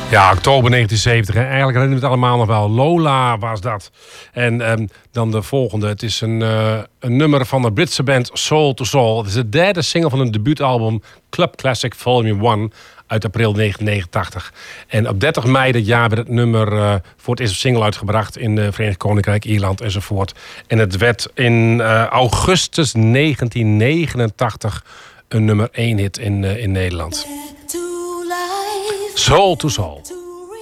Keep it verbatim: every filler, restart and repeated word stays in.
Ja, oktober negentien zeventig. Hè. Eigenlijk herinneren we het allemaal nog wel. Lola was dat. En um, dan de volgende. Het is een, uh, een nummer van de Britse band Soul to Soul. Het is de derde single van hun debuutalbum Club Classic Volume één uit april negentien negenentachtig. En op dertig mei dit jaar werd het nummer uh, voor het eerst single uitgebracht in het Verenigd Koninkrijk, Ierland enzovoort. En het werd in uh, augustus negentien negenentachtig een nummer één hit in, uh, in Nederland. Soul to Soul.